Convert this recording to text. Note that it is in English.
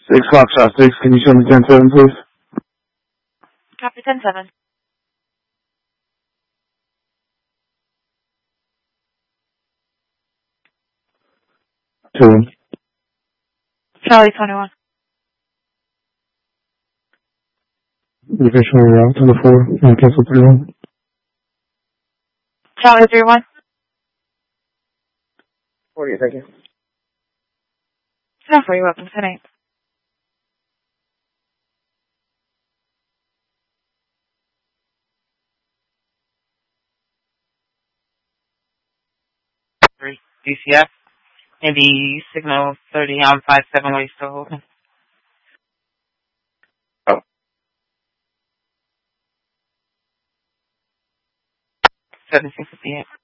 6 Foxtrot 6, can you show me 10-7, please? Copy 10-7. 2. Charlie 21. You can show me route to the 4 and cancel 3-1. Charlie 31. 40, thank you. No, for you, welcome. 10-8. DCF. Maybe signal 30 on 5-7 where you still holding. Oh. 1758.